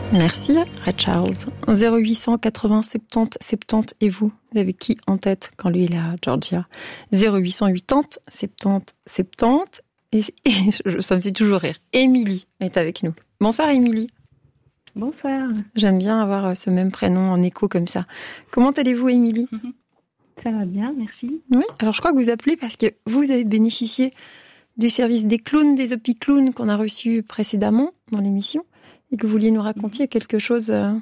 Merci, Red Charles. 0800 80 70 70 et vous avez qui en tête quand lui il est à Georgia? 0800 80 70 70 et ça me fait toujours rire. Émilie est avec nous. Bonsoir Émilie. Bonsoir. J'aime bien avoir ce même prénom en écho comme ça. Comment allez-vous Émilie? Ça va bien, merci. Oui, alors je crois que vous appelez parce que vous avez bénéficié du service des clowns, des OpiClowns qu'on a reçu précédemment dans l'émission. Et que vous vouliez nous raconter quelque chose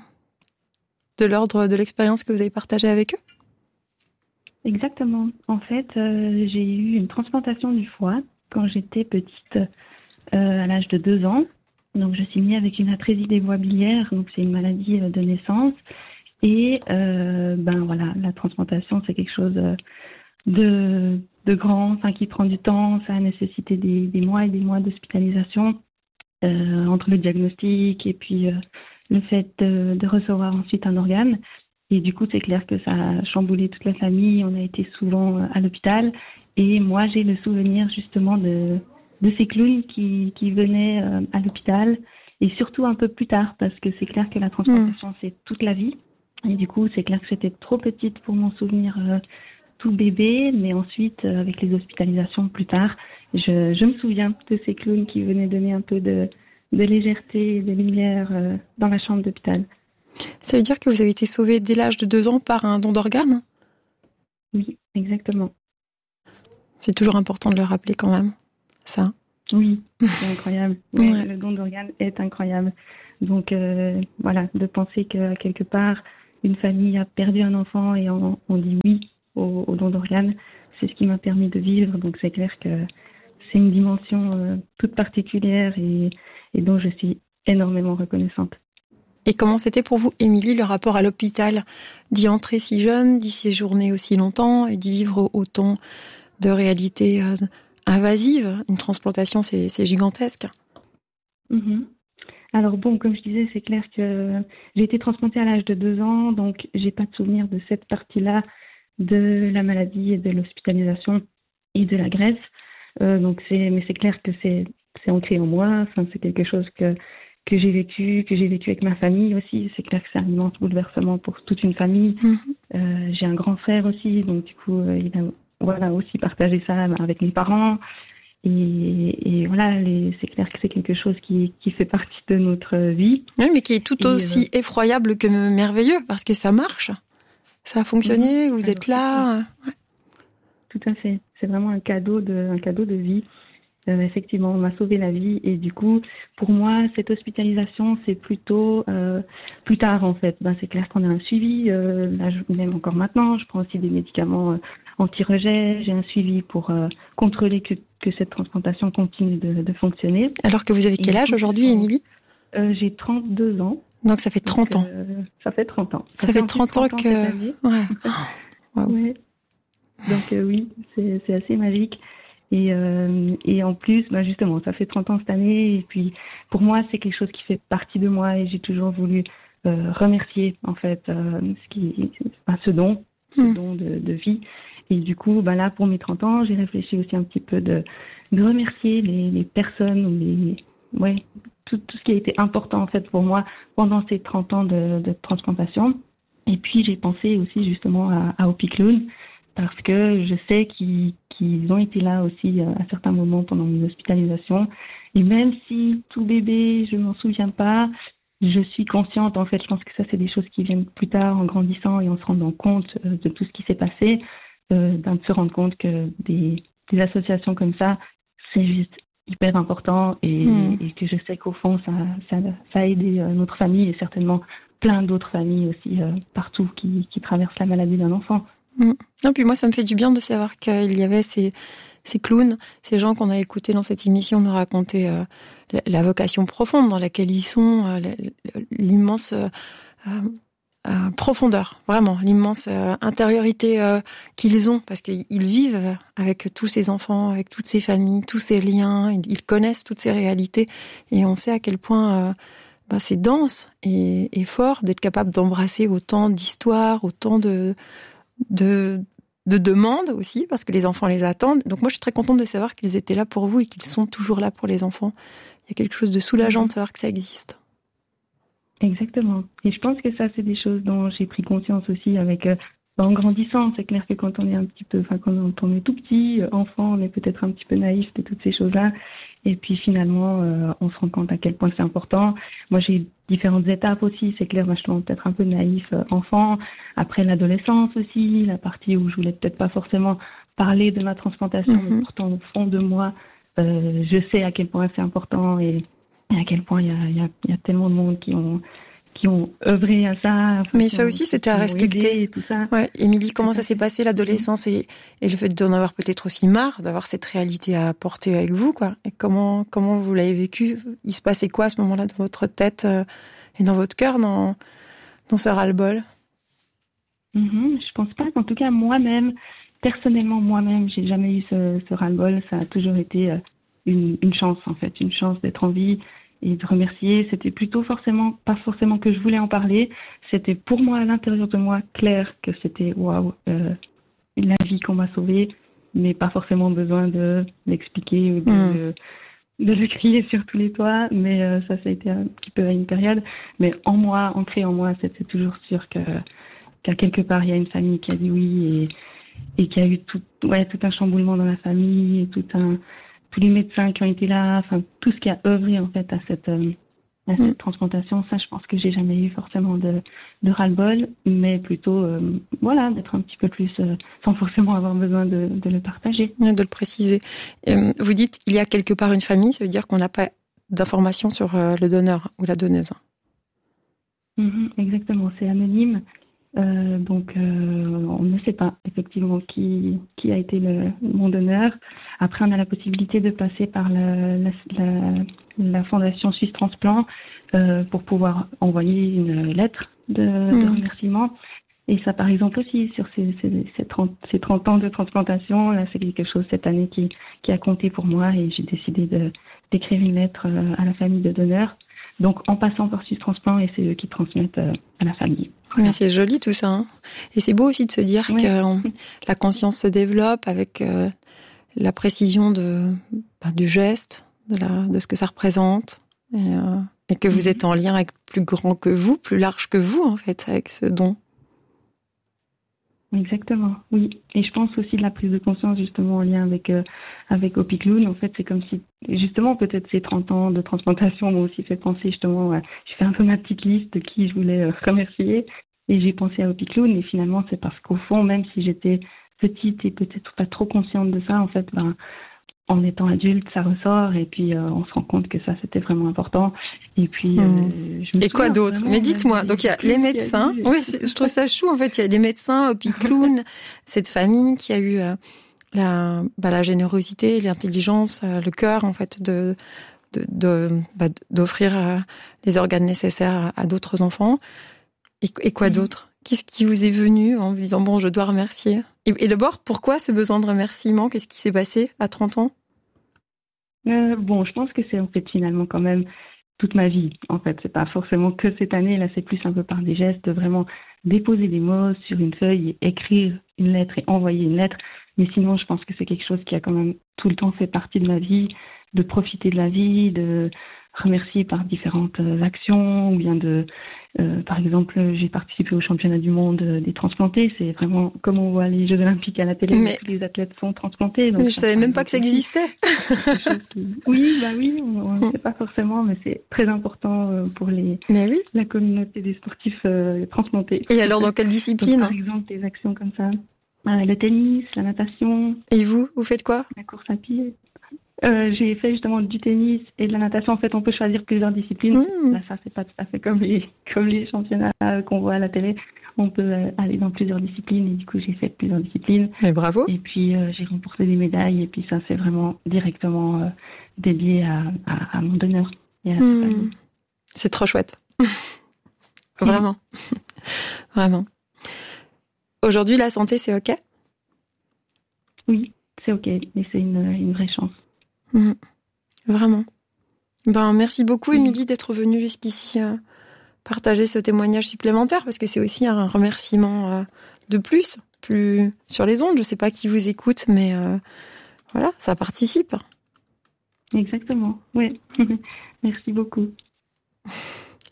de l'ordre de l'expérience que vous avez partagée avec eux? Exactement. En fait, j'ai eu une transplantation du foie quand j'étais petite, à l'âge de 2 ans. Donc, je suis née avec une atrésie des voies biliaires, donc c'est une maladie de naissance. Et voilà, la transplantation, c'est quelque chose de grand, enfin qui prend du temps. Ça a nécessité des mois et des mois d'hospitalisation. Entre le diagnostic et puis le fait de recevoir ensuite un organe. Et du coup, c'est clair que ça a chamboulé toute la famille. On a été souvent à l'hôpital. Et moi, j'ai le souvenir justement de ces clowns qui venaient à l'hôpital. Et surtout un peu plus tard, parce que c'est clair que la transplantation, c'est toute la vie. Et du coup, c'est clair que j'étais trop petite pour m'en souvenir tout bébé. Mais ensuite, avec les hospitalisations plus tard, je me souviens de ces clowns qui venaient donner un peu de légèreté et de lumière dans la chambre d'hôpital. Ça veut dire que vous avez été sauvée dès l'âge de 2 ans par un don d'organes? Oui, exactement. C'est toujours important de le rappeler quand même, ça. Oui, c'est incroyable. Ouais. Le don d'organes est incroyable. Donc voilà, de penser que quelque part, une famille a perdu un enfant et on dit oui au don d'organes, c'est ce qui m'a permis de vivre. Donc c'est clair que c'est une dimension toute particulière et dont je suis énormément reconnaissante. Et comment c'était pour vous, Émilie, le rapport à l'hôpital, d'y entrer si jeune, d'y séjourner aussi longtemps et d'y vivre autant de réalités invasives? Une transplantation, c'est gigantesque. Alors bon, comme je disais, c'est clair que j'ai été transplantée à l'âge de 2 ans, donc j'ai pas de souvenir de cette partie-là de la maladie et de l'hospitalisation et de la greffe. Mais c'est clair que c'est ancré en moi. Enfin, c'est quelque chose que j'ai vécu avec ma famille aussi. C'est clair que c'est un immense bouleversement pour toute une famille. J'ai un grand frère aussi, donc du coup, il a aussi partagé ça avec mes parents. Et voilà, c'est clair que c'est quelque chose qui fait partie de notre vie. Oui, mais qui est tout aussi effroyable que merveilleux, parce que ça marche. Ça a fonctionné, vous êtes là. Tout à fait. C'est vraiment un cadeau de vie. Effectivement, on m'a sauvé la vie et du coup, pour moi, cette hospitalisation, c'est plutôt plus tard en fait. C'est clair qu'on a un suivi. Là, même encore maintenant, je prends aussi des médicaments anti-rejet. J'ai un suivi pour contrôler que cette transplantation continue de fonctionner. Alors que vous avez quel âge aujourd'hui, Émilie? J'ai 32 ans. Donc ça fait 30 ans. Ça fait 30 ans. Ça fait 30 ans que... Ouais. Wow. Ouais. Donc oui, c'est assez magique. Et en plus, justement, ça fait 30 ans cette année. Et puis, pour moi, c'est quelque chose qui fait partie de moi. Et j'ai toujours voulu remercier, en fait, ce don de vie. Et du coup, là, pour mes 30 ans, j'ai réfléchi aussi un petit peu de remercier les personnes, tout ce qui a été important, en fait, pour moi pendant ces 30 ans de transplantation. Et puis, j'ai pensé aussi, justement, à OpiClown, parce que je sais qu'ils ont été là aussi à certains moments pendant mes hospitalisations. Et même si tout bébé, je m'en souviens pas, je suis consciente, en fait, je pense que ça, c'est des choses qui viennent plus tard en grandissant et en se rendant compte de tout ce qui s'est passé, de se rendre compte que des associations comme ça, c'est juste hyper important et que je sais qu'au fond, ça a aidé notre famille et certainement plein d'autres familles aussi partout qui traversent la maladie d'un enfant. Non, puis moi, ça me fait du bien de savoir qu'il y avait ces clowns, ces gens qu'on a écoutés dans cette émission nous raconter la vocation profonde dans laquelle ils sont, l'immense profondeur, vraiment, l'immense intériorité qu'ils ont, parce qu'ils vivent avec tous ces enfants, avec toutes ces familles, tous ces liens, ils connaissent toutes ces réalités, et on sait à quel point c'est dense et fort d'être capable d'embrasser autant d'histoires, autant de demandes aussi, parce que les enfants les attendent. Donc moi, je suis très contente de savoir qu'ils étaient là pour vous et qu'ils sont toujours là pour les enfants. Il y a quelque chose de soulageant de savoir que ça existe. Exactement. Et je pense que ça, c'est des choses dont j'ai pris conscience aussi avec en grandissant. C'est clair que quand on est quand on est tout petit, enfant, on est peut-être un petit peu naïf de toutes ces choses-là. Et puis finalement, on se rend compte à quel point c'est important. Moi, j'ai eu différentes étapes aussi. C'est clair, je suis peut-être un peu naïf enfant. Après l'adolescence aussi, la partie où je voulais peut-être pas forcément parler de ma transplantation, mais pourtant au fond de moi, je sais à quel point c'est important et à quel point il y a tellement de monde qui ont œuvré à ça. Mais ça aussi, c'était à respecter. Et tout ça. Ouais. Émilie, comment ça s'est passé l'adolescence et le fait d'en avoir peut-être aussi marre d'avoir cette réalité à porter avec vous, quoi. Et comment vous l'avez vécu? Il se passait quoi à ce moment-là dans votre tête et dans votre cœur dans ce ras-le-bol? Je pense pas qu'en tout cas moi-même, personnellement moi-même, j'ai jamais eu ce ras-le-bol. Ça a toujours été une chance en fait, une chance d'être en vie et de remercier. C'était plutôt pas forcément que je voulais en parler. C'était pour moi à l'intérieur de moi clair que c'était waouh, la vie qu'on m'a sauvée, mais pas forcément besoin de l'expliquer ou de le crier sur tous les toits. Mais ça a été un petit peu à une période. Mais ancré en moi, c'était toujours sûr qu'à quelque part il y a une famille qui a dit oui et qu'il y a eu tout un chamboulement dans la famille, tous les médecins qui ont été là, enfin tout ce qui a œuvré en fait à cette transplantation. Ça, je pense que j'ai jamais eu forcément de ras-le-bol, mais plutôt d'être un petit peu plus sans forcément avoir besoin de le partager, de le préciser. Vous dites il y a quelque part une famille, ça veut dire qu'on n'a pas d'informations sur le donneur ou la donneuse. Exactement, c'est anonyme. Donc on ne sait pas effectivement qui a été mon donneur. Après, on a la possibilité de passer par la Fondation Suisse Transplant pour pouvoir envoyer une lettre de remerciement. Et ça, par exemple, aussi sur ces 30 ans de transplantation, là, c'est quelque chose cette année qui a compté pour moi et j'ai décidé d'écrire une lettre à la famille de donneurs. Donc, en passant par Suisse Transplant, et c'est eux qui transmettent à la famille. Voilà. C'est joli tout ça. Hein. Et c'est beau aussi de se dire que la conscience se développe avec la précision du geste, de ce que ça représente, et que vous êtes en lien avec plus grand que vous, plus large que vous, en fait, avec ce don. Exactement, oui. Et je pense aussi de la prise de conscience justement en lien avec Opicloun. En fait, c'est comme si, justement, peut-être ces 30 ans de transplantation m'ont aussi fait penser justement, j'ai fait un peu ma petite liste de qui je voulais remercier et j'ai pensé à Opicloun. Et finalement, c'est parce qu'au fond, même si j'étais petite et peut-être pas trop consciente de ça, en fait, en étant adulte, ça ressort et puis on se rend compte que ça, c'était vraiment important. Et puis, et quoi d'autre? Mais dites-moi, donc il y a les médecins. Oui, je trouve ça chou, en fait. Il y a les médecins, Opicloun, cette famille qui a eu la générosité, l'intelligence, le cœur, en fait, d'offrir les organes nécessaires à d'autres enfants. Et quoi d'autre? Qu'est-ce qui vous est venu en vous disant, bon, je dois remercier? Et d'abord, pourquoi ce besoin de remerciement? Qu'est-ce qui s'est passé à 30 ans? Je pense que c'est en fait finalement quand même toute ma vie. En fait, c'est pas forcément que cette année. Là, c'est plus un peu par des gestes, de vraiment déposer des mots sur une feuille et écrire une lettre et envoyer une lettre. Mais sinon, je pense que c'est quelque chose qui a quand même tout le temps fait partie de ma vie, de profiter de la vie, de remercier par différentes actions ou bien par exemple, j'ai participé au championnat du monde des transplantés. C'est vraiment comme on voit les Jeux Olympiques à la télé, où tous les athlètes sont transplantés. Donc, je savais même pas que ça existait. Oui, on ne sait pas forcément, mais c'est très important pour la communauté des sportifs transplantés. Et alors, dans quelle discipline? Donc, par exemple, des actions comme ça. Le tennis, la natation. Et vous faites quoi? La course à pied. J'ai fait justement du tennis et de la natation. En fait, on peut choisir plusieurs disciplines. Là, ça, c'est pas tout à fait comme les championnats qu'on voit à la télé. On peut aller dans plusieurs disciplines et du coup, j'ai fait plusieurs disciplines. Mais bravo. Et puis, j'ai remporté des médailles et puis ça, c'est vraiment directement dédié à mon donneur et à sa famille. C'est trop chouette. Vraiment. Vraiment. Aujourd'hui, la santé, c'est OK? Oui, c'est OK. Et c'est une vraie chance. Vraiment. Merci beaucoup, Émilie, d'être venue jusqu'ici partager ce témoignage supplémentaire, parce que c'est aussi un remerciement de plus sur les ondes. Je ne sais pas qui vous écoute, mais voilà, ça participe. Exactement, oui. Merci beaucoup. Je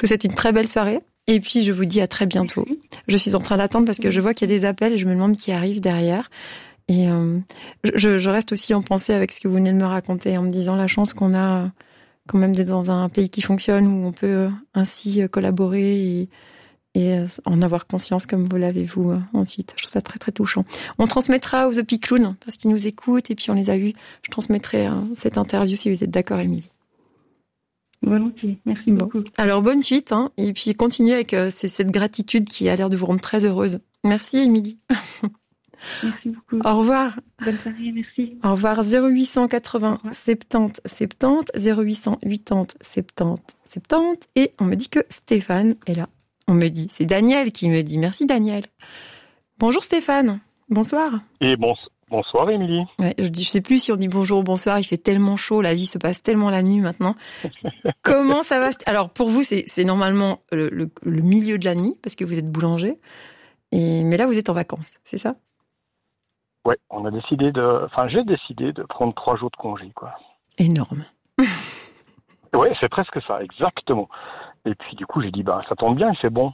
Je vous souhaite une très belle soirée. Et puis, je vous dis à très bientôt. Je suis en train d'attendre parce que je vois qu'il y a des appels et je me demande qui arrive derrière. Et je reste aussi en pensée avec ce que vous venez de me raconter, en me disant la chance qu'on a quand même d'être dans un pays qui fonctionne, où on peut ainsi collaborer et en avoir conscience comme vous l'avez vous ensuite. Je trouve ça très très touchant. On transmettra aux The Picloun parce qu'ils nous écoutent et puis on les a vus. Je transmettrai cette interview si vous êtes d'accord, Émilie. Volontiers, merci beaucoup. Alors bonne suite, et puis continuez avec cette gratitude qui a l'air de vous rendre très heureuse. Merci Émilie. Merci beaucoup. Au revoir. Bonne soirée, merci. Au revoir. 0880 70 70 0880 70 70 et on me dit que Stéphane est là. On me dit, c'est Daniel qui me dit. Merci Daniel. Bonjour Stéphane. Bonsoir. Et bonsoir Émilie. Ouais, je sais plus si on dit bonjour ou bonsoir, il fait tellement chaud, la vie se passe tellement la nuit maintenant. Comment ça va? Alors pour vous, c'est normalement le milieu de la nuit, parce que vous êtes boulanger. Mais là, vous êtes en vacances, c'est ça? Ouais, j'ai décidé de prendre 3 jours de congé, quoi. Énorme. Ouais, c'est presque ça, exactement. Et puis du coup, j'ai dit, ça tombe bien, il fait bon.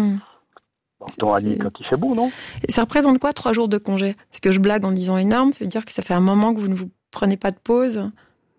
Dans la nuit, quand il fait beau, non? Et ça représente quoi, 3 jours de congé? Parce que je blague en disant énorme, ça veut dire que ça fait un moment que vous ne vous prenez pas de pause?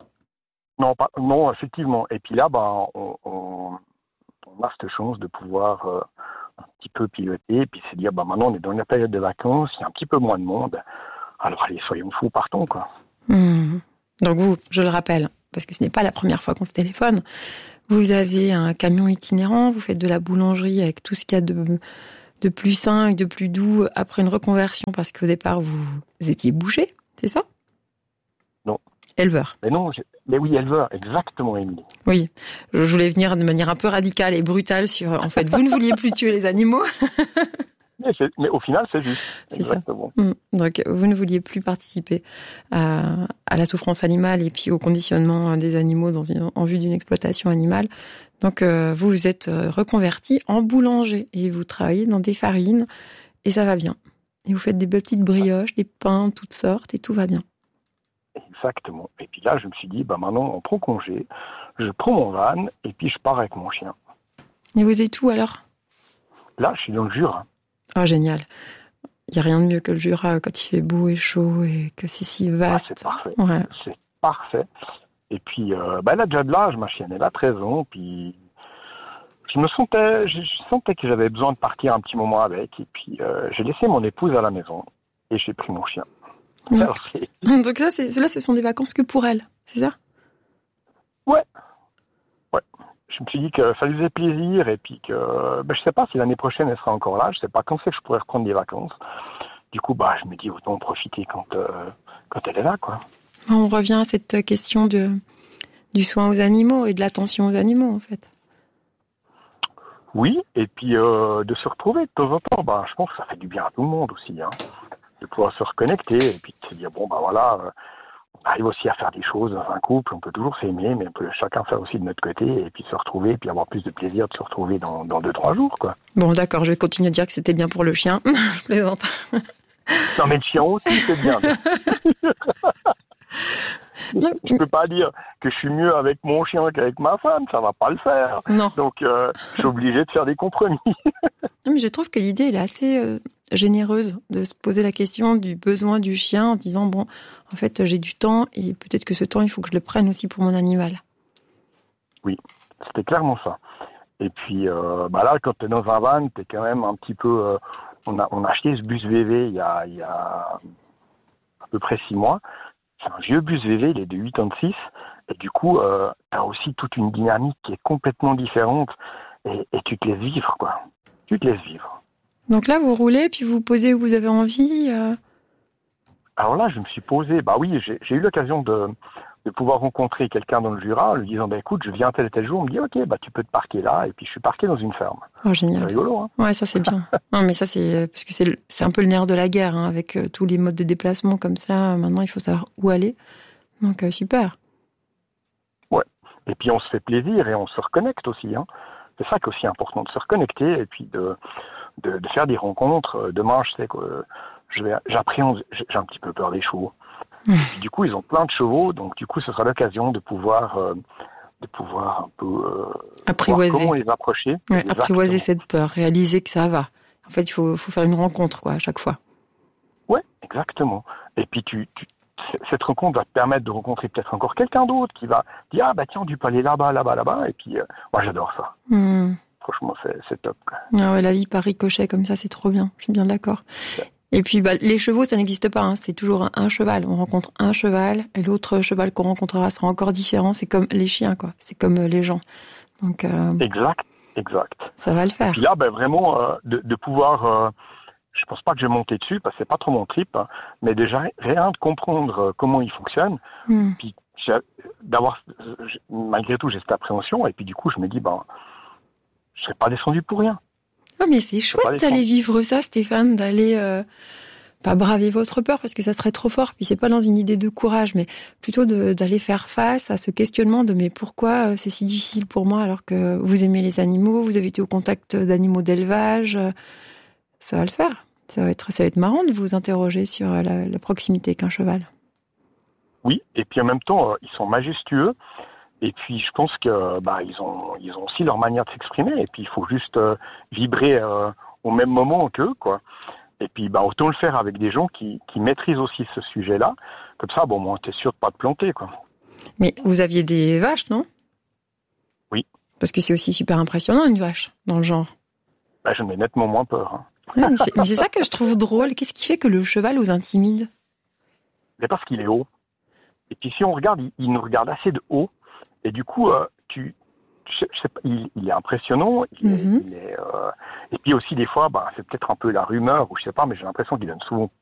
Non, effectivement. Et puis là, on a cette chance de pouvoir un petit peu piloter, et puis se dire, maintenant on est dans la période de vacances, il y a un petit peu moins de monde, alors allez, soyons fous, partons, quoi. Donc vous, je le rappelle, parce que ce n'est pas la première fois qu'on se téléphone, vous avez un camion itinérant, vous faites de la boulangerie avec tout ce qu'il y a de plus sain et de plus doux après une reconversion, parce qu'au départ, vous étiez boucher, c'est ça? Non. Éleveur. Mais oui, éleveur, exactement, Émilie. Oui, je voulais venir de manière un peu radicale et brutale sur, en fait, vous ne vouliez plus tuer les animaux. mais au final, c'est juste. C'est exactement. Ça. Donc, vous ne vouliez plus participer à la souffrance animale et puis au conditionnement des animaux en vue d'une exploitation animale. Donc, vous vous êtes reconverti en boulanger et vous travaillez dans des farines et ça va bien. Et vous faites des petites brioches, des pains, toutes sortes et tout va bien. Exactement. Et puis là, je me suis dit, maintenant, on prend congé, je prends mon van et puis je pars avec mon chien. Et vous êtes où alors? Là, je suis dans le Jura. Oh, génial. Il n'y a rien de mieux que le Jura quand il fait beau et chaud et que c'est si vaste. C'est parfait. Ouais. C'est parfait. Et puis, elle a déjà de l'âge, ma chienne. Elle a 13 ans. Puis, je sentais que j'avais besoin de partir un petit moment avec. Et puis, j'ai laissé mon épouse à la maison et j'ai pris mon chien. Donc là, ce sont des vacances que pour elle, c'est ça? Ouais. Je me suis dit que ça lui faisait plaisir et puis que je sais pas si l'année prochaine elle sera encore là, je sais pas quand c'est que je pourrais reprendre des vacances. Du coup, je me dis autant en profiter quand elle est là, quoi. On revient à cette question du soin aux animaux et de l'attention aux animaux, en fait. Oui, et puis de se retrouver de temps en temps, je pense que ça fait du bien à tout le monde aussi, de pouvoir se reconnecter et puis de se dire on arrive aussi à faire des choses dans un couple, on peut toujours s'aimer, mais on peut chacun faire aussi de notre côté et puis se retrouver et puis avoir plus de plaisir de se retrouver dans 2-3 jours, quoi. Bon, d'accord, je vais continuer à dire que c'était bien pour le chien. Je plaisante. Non, mais le chien aussi, c'est bien. Je peux pas dire que je suis mieux avec mon chien qu'avec ma femme, ça va pas le faire. Non. Donc, je suis obligé de faire des compromis. Non, mais je trouve que l'idée, elle est assez généreuse de se poser la question du besoin du chien en disant, en fait, j'ai du temps et peut-être que ce temps, il faut que je le prenne aussi pour mon animal. Oui, c'était clairement ça. Et puis, là, quand tu es dans un van, tu es quand même un petit peu... on a acheté ce bus VV il y a à peu près 6 mois. C'est un vieux bus VV, il est de 86. Et du coup, tu as aussi toute une dynamique qui est complètement différente. Et tu te laisses vivre, quoi. Tu te laisses vivre. Donc là, vous roulez, puis vous posez où vous avez envie Alors là, je me suis posé... oui, j'ai eu l'occasion de pouvoir rencontrer quelqu'un dans le Jura en lui disant, écoute, je viens tel et tel jour. On me dit, ok, tu peux te parquer là. Et puis, je suis parqué dans une ferme. Oh, génial. C'est rigolo, hein. Ouais, ça, c'est bien. Non, mais ça, c'est... Parce que c'est un peu le nerf de la guerre, avec tous les modes de déplacement comme ça. Maintenant, il faut savoir où aller. Donc, super. Ouais. Et puis, on se fait plaisir et on se reconnecte aussi, C'est ça qui est aussi important, de se reconnecter et puis de faire des rencontres. Demain, je sais que j'appréhende, j'ai un petit peu peur des chevaux. Du coup, ils ont plein de chevaux, donc du coup, ce sera l'occasion de pouvoir de pouvoir un peu apprivoiser. voir comment les approcher. Ouais, apprivoiser cette peur, réaliser que ça va. En fait, il faut faire une rencontre, quoi, à chaque fois. Ouais, exactement. Et puis cette rencontre va te permettre de rencontrer peut-être encore quelqu'un d'autre qui va dire ah bah tiens, tu peux aller là-bas. Et puis moi j'adore ça. Franchement, c'est top. Ah ouais, la vie par ricochet comme ça, c'est trop bien. Je suis bien d'accord. Ouais. Et puis les chevaux, ça n'existe pas. Hein. C'est toujours un cheval. On rencontre un cheval et l'autre cheval qu'on rencontrera sera encore différent. C'est comme les chiens, quoi. C'est comme les gens. Donc exact. Ça va le faire. Et puis là, vraiment de pouvoir. Je pense pas que je vais monter dessus parce que c'est pas trop mon trip, hein, mais déjà rien de comprendre comment il fonctionne. Puis malgré tout, j'ai cette appréhension et puis du coup, je me dis je serais pas descendu pour rien. Oh, mais c'est chouette d'aller vivre ça, Stéphane, d'aller pas braver votre peur parce que ça serait trop fort. Puis c'est pas dans une idée de courage, mais plutôt d'aller faire face à ce questionnement de mais pourquoi c'est si difficile pour moi alors que vous aimez les animaux, vous avez été au contact d'animaux d'élevage. Ça va le faire. Ça va être marrant de vous interroger sur la proximité qu'un cheval. Oui, et puis en même temps, ils sont majestueux. Et puis je pense que ils ont aussi leur manière de s'exprimer. Et puis il faut juste vibrer au même moment qu'eux, quoi. Et puis autant le faire avec des gens qui maîtrisent aussi ce sujet-là. Comme ça, moi, t'es sûr de pas te planter, quoi. Mais vous aviez des vaches, non ? Oui. Parce que c'est aussi super impressionnant une vache dans le genre. J'en ai nettement moins peur. Hein. Ouais, mais c'est ça que je trouve drôle. Qu'est-ce qui fait que le cheval vous intimide ? C'est parce qu'il est haut. Et puis si on regarde, il nous regarde assez de haut. Et du coup, je sais pas, il est impressionnant. Il est, et puis aussi des fois, c'est peut-être un peu la rumeur ou je sais pas, mais j'ai l'impression qu'il donne souvent